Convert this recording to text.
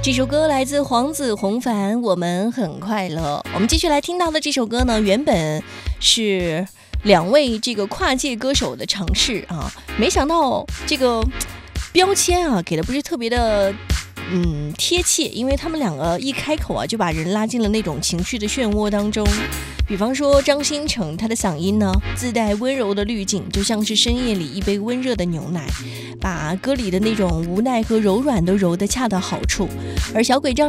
这首歌来自黄子弘凡，我们很快乐。我们继续来听到的这首歌呢，原本是两位这个跨界歌手的尝试啊，没想到这个标签啊给的不是特别的贴切，因为他们两个一开口啊就把人拉进了那种情绪的漩涡当中。比方说张新成，他的嗓音呢自带温柔的滤镜，就像是深夜里一杯温热的牛奶，把歌里的那种无奈和柔软都揉得恰到好处。而小鬼张